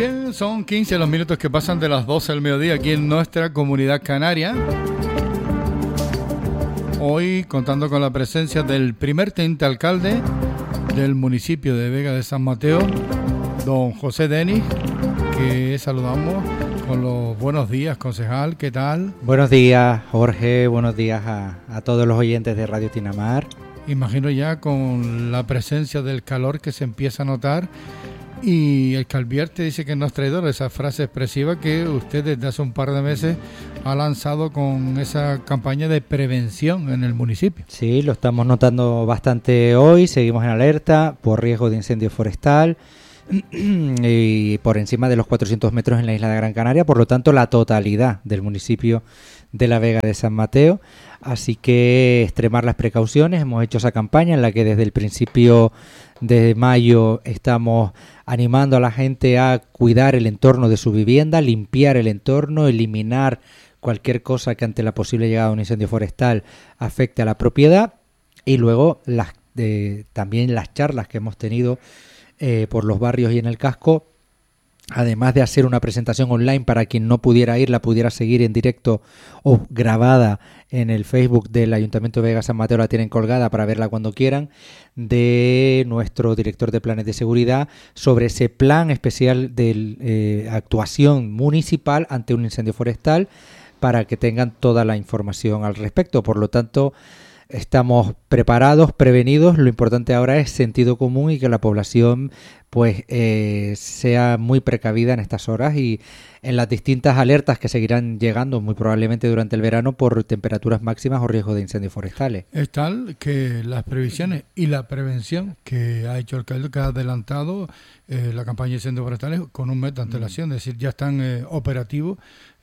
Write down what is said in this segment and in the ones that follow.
Bien, son 15 los minutos que pasan de las 12 del mediodía aquí en nuestra comunidad canaria. Hoy contando con la presencia del primer teniente alcalde del municipio de Vega de San Mateo, don José Denis, que saludamos con los buenos días, concejal, ¿qué tal? Buenos días, Jorge, buenos días a todos los oyentes de Radio Tinamar. Imagino ya con la presencia del calor que se empieza a notar. Y el Calvierte dice que no es traidor, esa frase expresiva que usted desde hace un par de meses ha lanzado con esa campaña de prevención en el municipio. Sí, lo estamos notando bastante hoy, seguimos en alerta por riesgo de incendio forestal y por encima de los 400 metros en la isla de Gran Canaria, por lo tanto la totalidad del municipio de la Vega de San Mateo. Así que extremar las precauciones, hemos hecho esa campaña en la que desde el principio de mayo estamos animando a la gente a cuidar el entorno de su vivienda, limpiar el entorno, eliminar cualquier cosa que ante la posible llegada de un incendio forestal afecte a la propiedad, y luego también las charlas que hemos tenido por los barrios y en el casco, además de hacer una presentación online para quien no pudiera ir, la pudiera seguir en directo o grabada en el Facebook del Ayuntamiento de Vega San Mateo, la tienen colgada para verla cuando quieran, de nuestro director de planes de seguridad sobre ese plan especial de actuación municipal ante un incendio forestal, para que tengan toda la información al respecto. Por lo tanto, estamos preparados, prevenidos. Lo importante ahora es sentido común y que la población pues sea muy precavida en estas horas y en las distintas alertas que seguirán llegando muy probablemente durante el verano por temperaturas máximas o riesgo de incendios forestales. Es tal que las previsiones y la prevención que ha hecho el alcalde, que ha adelantado la campaña de incendios forestales con un mes de antelación, es decir, ya están operativos,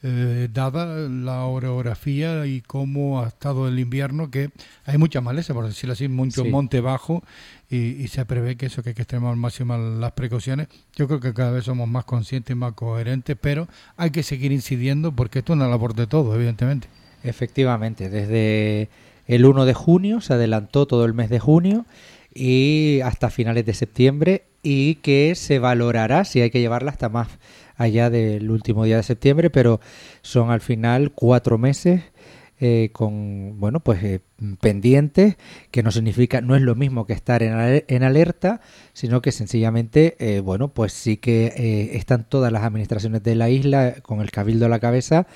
dada la orografía y cómo ha estado el invierno, que hay mucha maleza, por decirlo así, mucho monte bajo, y se prevé que eso, que hay que extremar al máximo las precauciones. Yo creo que cada vez somos más conscientes y más coherentes, pero hay que seguir incidiendo porque esto es una labor de todos, evidentemente. Efectivamente, desde el 1 de junio se adelantó todo el mes de junio y hasta finales de septiembre, y que se valorará si hay que llevarla hasta más allá del último día de septiembre, pero son al final 4 meses con pendientes, que no significa, no es lo mismo que estar en alerta, sino que sencillamente pues sí que están todas las administraciones de la isla con el cabildo a la cabeza,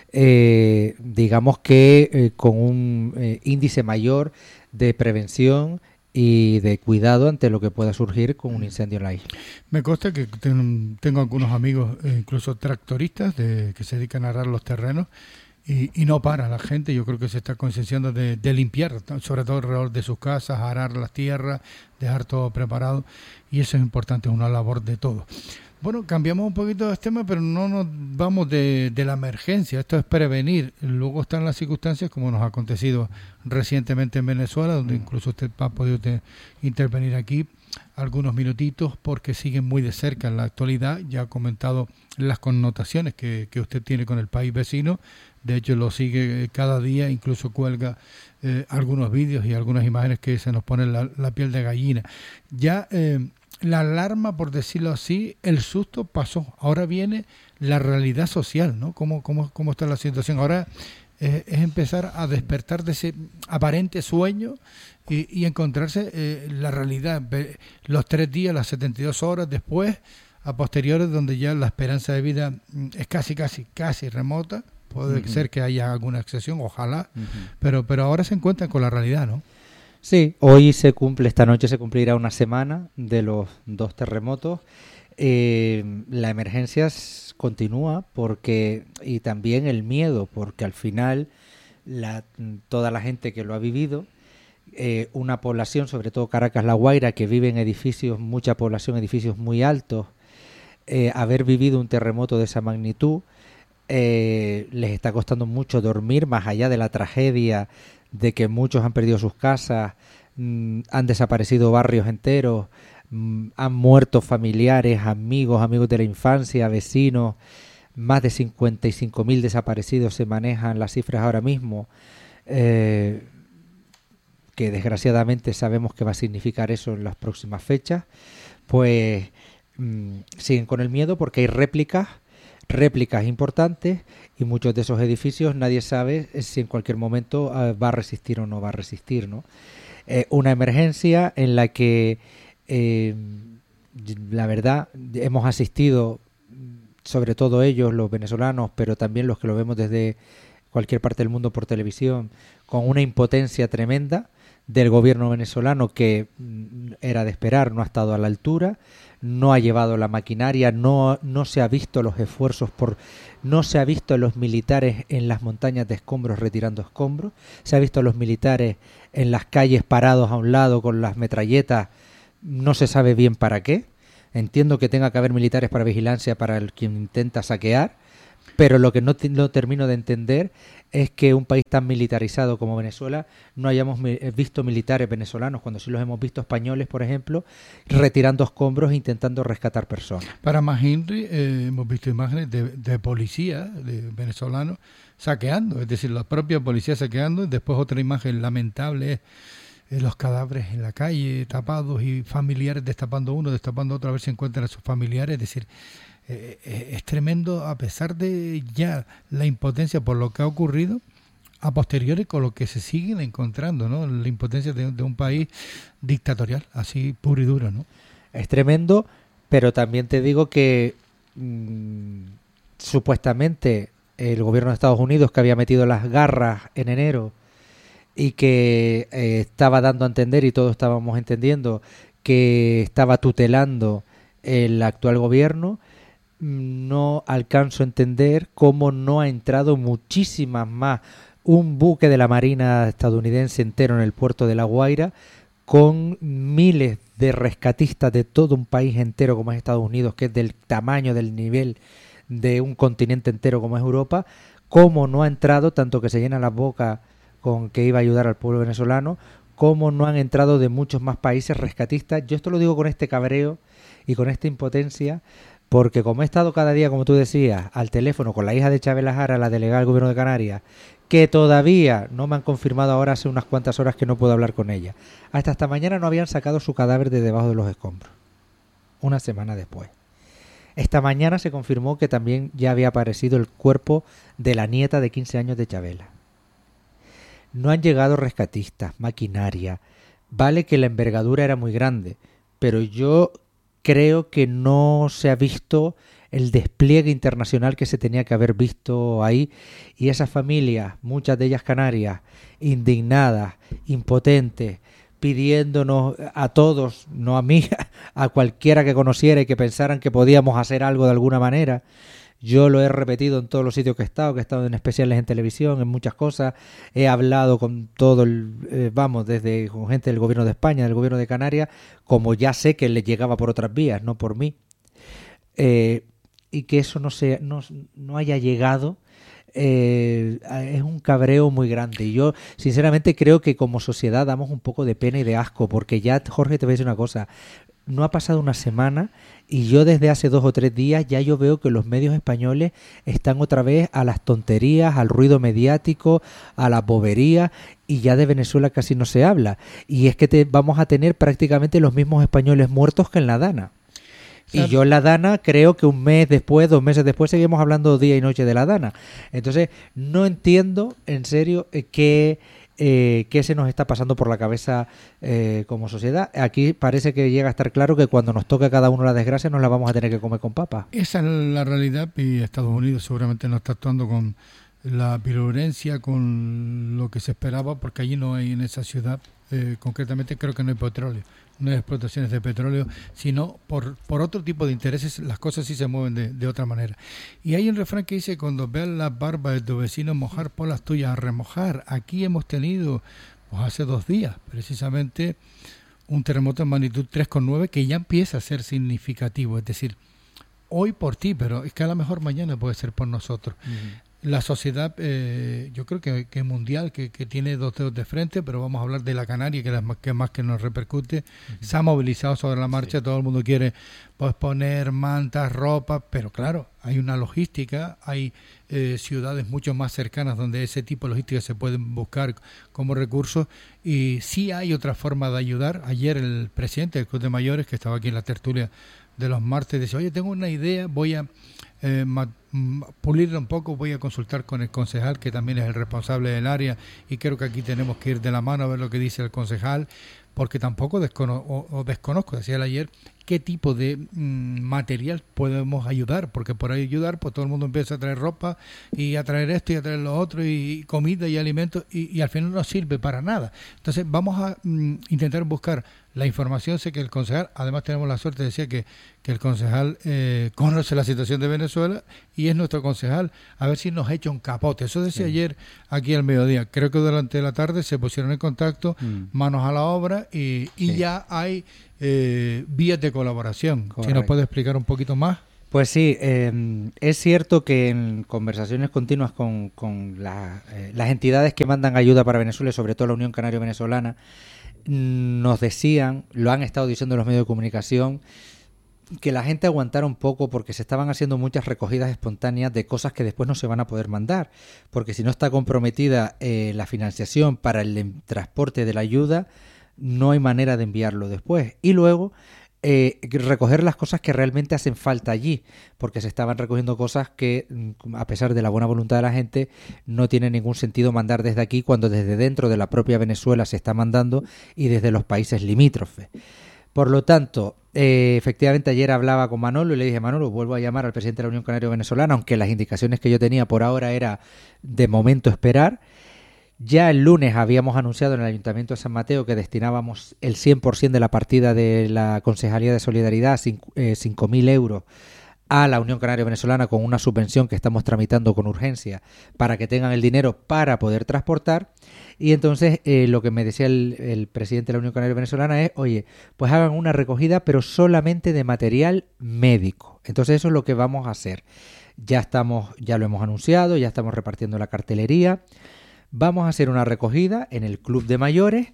digamos que con un índice mayor de prevención y de cuidado ante lo que pueda surgir con un incendio en la isla. Me consta que tengo algunos amigos, incluso tractoristas, que se dedican a arar los terrenos, y no para la gente. Yo creo que se está concienciando de limpiar, sobre todo alrededor de sus casas, arar las tierras, dejar todo preparado, y eso es importante, es una labor de todos. Bueno, cambiamos un poquito de tema, pero no nos vamos de la emergencia. Esto es prevenir. Luego están las circunstancias, como nos ha acontecido recientemente en Venezuela, donde incluso usted ha podido intervenir aquí algunos minutitos, porque siguen muy de cerca en la actualidad. Ya ha comentado las connotaciones que usted tiene con el país vecino. De hecho, lo sigue cada día, incluso cuelga algunos vídeos y algunas imágenes que se nos ponen la piel de gallina. Ya la alarma, por decirlo así, el susto pasó. Ahora viene la realidad social, ¿no? ¿Cómo está la situación? Ahora es empezar a despertar de ese aparente sueño y encontrarse la realidad. Los 3 días, las 72 horas después, a posteriores, donde ya la esperanza de vida es casi remota. Puede ser que haya alguna excepción, ojalá, pero ahora se encuentran con la realidad, ¿no? Sí, esta noche se cumplirá una semana de los 2 terremotos. La emergencia continúa y también el miedo, porque al final toda la gente que lo ha vivido, una población, sobre todo Caracas, La Guaira, que vive en edificios, mucha población, edificios muy altos, haber vivido un terremoto de esa magnitud, les está costando mucho dormir, más allá de la tragedia de que muchos han perdido sus casas, han desaparecido barrios enteros, han muerto familiares, amigos de la infancia, vecinos. Más de 55.000 desaparecidos se manejan las cifras ahora mismo, que desgraciadamente sabemos que va a significar eso en las próximas fechas. Pues siguen con el miedo porque hay réplicas importantes, y muchos de esos edificios nadie sabe si en cualquier momento va a resistir o no va a resistir, ¿no? Una emergencia en la que la verdad hemos asistido, sobre todo ellos, los venezolanos, pero también los que lo vemos desde cualquier parte del mundo por televisión, con una impotencia tremenda del gobierno venezolano que era de esperar, no ha estado a la altura, no ha llevado la maquinaria, no se ha visto los esfuerzos, no se ha visto a los militares en las montañas de escombros retirando escombros, se ha visto a los militares en las calles parados a un lado con las metralletas, no se sabe bien para qué. Entiendo que tenga que haber militares para vigilancia para el quien intenta saquear, pero lo que no termino de entender es que un país tan militarizado como Venezuela no hayamos visto militares venezolanos, cuando sí los hemos visto españoles, por ejemplo, retirando escombros e intentando rescatar personas. Para más Henry, hemos visto imágenes de policías de venezolanos saqueando, es decir, los propios policías saqueando. Después otra imagen lamentable es los cadáveres en la calle tapados y familiares destapando uno, destapando otro a ver si encuentran a sus familiares. Es decir, es tremendo, a pesar de ya la impotencia por lo que ha ocurrido, a posteriori con lo que se siguen encontrando, ¿no? La impotencia de un país dictatorial, así puro y duro, ¿no? Es tremendo, pero también te digo que supuestamente el gobierno de Estados Unidos, que había metido las garras en enero y que estaba dando a entender, y todos estábamos entendiendo, que estaba tutelando el actual gobierno, no alcanzo a entender cómo no ha entrado muchísimas más, un buque de la Marina estadounidense entero en el puerto de La Guaira, con miles de rescatistas de todo un país entero como es Estados Unidos, que es del tamaño, del nivel de un continente entero como es Europa. Cómo no ha entrado, tanto que se llenan las bocas con que iba a ayudar al pueblo venezolano, cómo no han entrado de muchos más países rescatistas. Yo esto lo digo con este cabreo y con esta impotencia, porque como he estado cada día, como tú decías, al teléfono con la hija de Chávez Lajara, la delegada del gobierno de Canarias, que todavía no me han confirmado, ahora hace unas cuantas horas que no puedo hablar con ella. Hasta esta mañana no habían sacado su cadáver de debajo de los escombros. Una semana después. Esta mañana se confirmó que también ya había aparecido el cuerpo de la nieta de 15 años de Chavela. No han llegado rescatistas, maquinaria. Vale que la envergadura era muy grande, pero yo creo que no se ha visto el despliegue internacional que se tenía que haber visto ahí, y esas familias, muchas de ellas canarias, indignadas, impotentes, pidiéndonos a todos, no a mí, a cualquiera que conociera y que pensaran que podíamos hacer algo de alguna manera. Yo lo he repetido en todos los sitios que he estado en especiales en televisión, en muchas cosas, he hablado con todo desde con gente del gobierno de España, del gobierno de Canarias, como ya sé que les llegaba por otras vías, no por mí, y que eso no haya llegado, es un cabreo muy grande. Y yo sinceramente creo que como sociedad damos un poco de pena y de asco, porque ya, Jorge, te voy a decir una cosa, no ha pasado una semana y yo desde hace 2 o 3 días ya yo veo que los medios españoles están otra vez a las tonterías, al ruido mediático, a la bobería, y ya de Venezuela casi no se habla. Y es que vamos a tener prácticamente los mismos españoles muertos que en la Dana. Y yo en la Dana creo que un mes después, 2 meses después, seguimos hablando día y noche de la Dana. Entonces no entiendo en serio qué se nos está pasando por la cabeza como sociedad. Aquí parece que llega a estar claro que cuando nos toque a cada uno la desgracia nos la vamos a tener que comer con papas. Esa es la realidad, y Estados Unidos seguramente no está actuando con la virulencia, con lo que se esperaba, porque allí no hay, en esa ciudad concretamente creo que no hay petróleo, no hay explotaciones de petróleo, sino por otro tipo de intereses las cosas sí se mueven de otra manera. Y hay un refrán que dice: cuando veas las barbas de tu vecino mojar, por las tuyas a remojar. Aquí hemos tenido, pues hace 2 días precisamente, un terremoto en magnitud 3,9 que ya empieza a ser significativo, es decir, hoy por ti, pero es que a lo mejor mañana puede ser por nosotros. Uh-huh. La sociedad, yo creo que mundial, que tiene 2 dedos de frente, pero vamos a hablar de la Canaria, que es más que nos repercute, uh-huh. Se ha movilizado sobre la marcha, sí. Todo el mundo quiere pues poner mantas, ropa, pero claro, hay una logística, hay ciudades mucho más cercanas donde ese tipo de logística se pueden buscar como recursos, y sí hay otra forma de ayudar. Ayer el presidente del Club de Mayores, que estaba aquí en la tertulia de los martes, dice, oye, tengo una idea, voy a pulirla un poco, voy a consultar con el concejal, que también es el responsable del área, y creo que aquí tenemos que ir de la mano a ver lo que dice el concejal, porque tampoco desconozco, decía él ayer, qué tipo de material podemos ayudar, porque por ahí ayudar, pues todo el mundo empieza a traer ropa y a traer esto y a traer lo otro y comida y alimentos y al final no sirve para nada. Entonces vamos a intentar buscar la información. Sé que el concejal, además tenemos la suerte, decía que el concejal conoce la situación de Venezuela y es nuestro concejal, a ver si nos echa un capote. Eso decía ayer aquí al mediodía. Creo que durante la tarde se pusieron en contacto, manos a la obra y ya hay vías de colaboración. Correcto. Si nos puede explicar un poquito más. Pues sí, es cierto que en conversaciones continuas con las entidades que mandan ayuda para Venezuela, sobre todo la Unión Canaria Venezolana, nos decían, lo han estado diciendo los medios de comunicación, que la gente aguantara un poco porque se estaban haciendo muchas recogidas espontáneas de cosas que después no se van a poder mandar, porque si no está comprometida la financiación para el transporte de la ayuda, no hay manera de enviarlo después. Y luego recoger las cosas que realmente hacen falta allí, porque se estaban recogiendo cosas que, a pesar de la buena voluntad de la gente, no tiene ningún sentido mandar desde aquí cuando desde dentro de la propia Venezuela se está mandando y desde los países limítrofes. Por lo tanto, efectivamente ayer hablaba con Manolo y le dije, Manolo, vuelvo a llamar al presidente de la Unión Canaria Venezolana, aunque las indicaciones que yo tenía por ahora era de momento esperar. Ya el lunes habíamos anunciado en el Ayuntamiento de San Mateo que destinábamos el 100% de la partida de la Concejalía de Solidaridad, 5.000 euros, a la Unión Canaria Venezolana con una subvención que estamos tramitando con urgencia para que tengan el dinero para poder transportar. Y entonces lo que me decía el presidente de la Unión Canaria Venezolana es, oye, pues hagan una recogida pero solamente de material médico. Entonces eso es lo que vamos a hacer. Ya lo hemos anunciado, ya estamos repartiendo la cartelería. Vamos a hacer una recogida en el Club de Mayores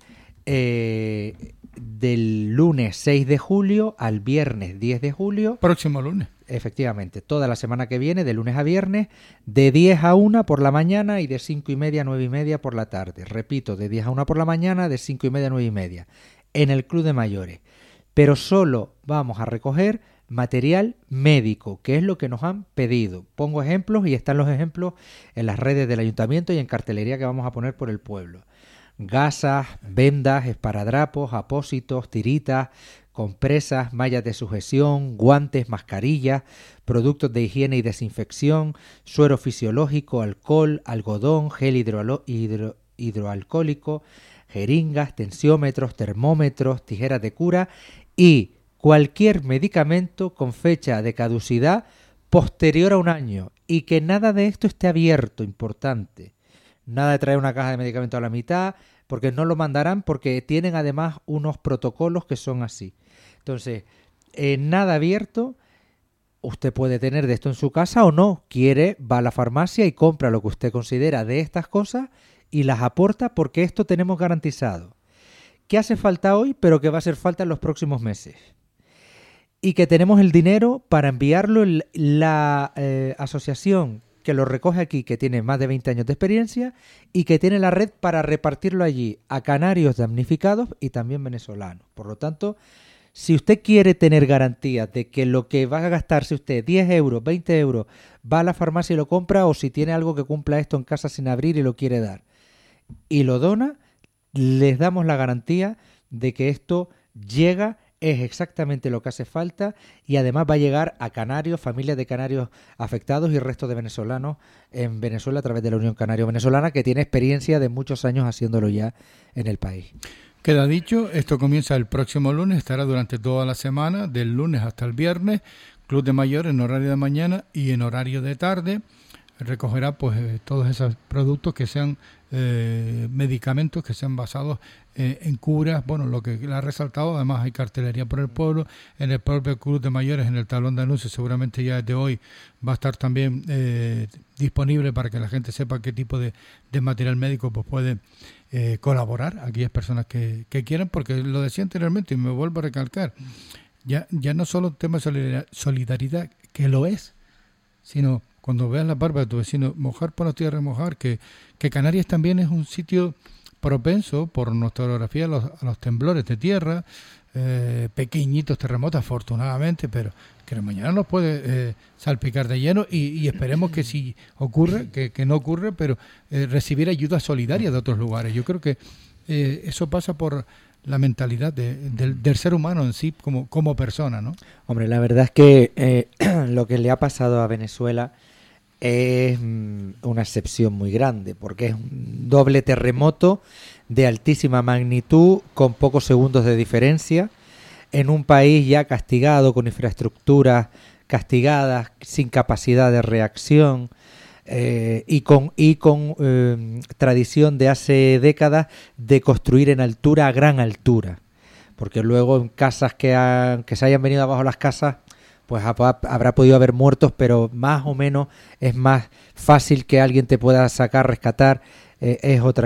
del lunes 6 de julio al viernes 10 de julio. Próximo lunes. Efectivamente, toda la semana que viene, de lunes a viernes, de 10 a 1 por la mañana y de 5:30 a 9:30 por la tarde. Repito, de 10 a 1 por la mañana, de 5:30 a 9:30, en el Club de Mayores. Pero solo vamos a recoger material médico, que es lo que nos han pedido. Pongo ejemplos y están los ejemplos en las redes del ayuntamiento y en cartelería que vamos a poner por el pueblo. Gasas, vendas, esparadrapos, apósitos, tiritas, compresas, mallas de sujeción, guantes, mascarillas, productos de higiene y desinfección, suero fisiológico, alcohol, algodón, gel hidroalcohólico, jeringas, tensiómetros, termómetros, tijeras de cura y cualquier medicamento con fecha de caducidad posterior a 1 año y que nada de esto esté abierto, importante. Nada de traer una caja de medicamento a la mitad, porque no lo mandarán, porque tienen además unos protocolos que son así. Entonces, nada abierto, usted puede tener de esto en su casa o no. Quiere, va a la farmacia y compra lo que usted considera de estas cosas y las aporta porque esto tenemos garantizado. Que hace falta hoy, pero que va a hacer falta en los próximos meses. Y que tenemos el dinero para enviarlo. La asociación que lo recoge aquí, que tiene más de 20 años de experiencia y que tiene la red para repartirlo allí a canarios damnificados y también venezolanos. Por lo tanto, si usted quiere tener garantía de que lo que va a gastarse usted, 10 euros, 20 euros, va a la farmacia y lo compra, o si tiene algo que cumpla esto en casa sin abrir y lo quiere dar y lo dona, les damos la garantía de que esto llega, es exactamente lo que hace falta y además va a llegar a canarios, familias de canarios afectados y el resto de venezolanos en Venezuela a través de la Unión Canaria Venezolana, que tiene experiencia de muchos años haciéndolo ya en el país. Queda dicho, esto comienza el próximo lunes, estará durante toda la semana, del lunes hasta el viernes, Club de Mayores en horario de mañana y en horario de tarde. Recogerá pues todos esos productos que sean medicamentos que sean basados en curas. Bueno, lo que le ha resaltado, además hay cartelería por el pueblo, en el propio Club de Mayores, en el tablón de anuncios, seguramente ya desde hoy va a estar también disponible para que la gente sepa qué tipo de material médico pues puede colaborar a aquellas personas que quieran, porque lo decía anteriormente y me vuelvo a recalcar, ya no solo un tema de solidaridad, que lo es, sino cuando veas la barba de tu vecino, mojar por la tierra y mojar, que Canarias también es un sitio propenso por nuestra orografía a los temblores de tierra, pequeñitos terremotos, afortunadamente, pero que mañana nos puede salpicar de lleno y esperemos que si ocurre, que no ocurre, pero recibir ayuda solidaria de otros lugares. Yo creo que eso pasa por la mentalidad del ser humano en sí como persona, ¿no? Hombre, la verdad es que lo que le ha pasado a Venezuela es una excepción muy grande, porque es un doble terremoto de altísima magnitud con pocos segundos de diferencia en un país ya castigado, con infraestructuras castigadas, sin capacidad de reacción y con tradición de hace décadas de construir en altura a gran altura, porque luego en casas que se hayan venido abajo las casas, pues habrá podido haber muertos, pero más o menos es más fácil que alguien te pueda sacar, rescatar, es otra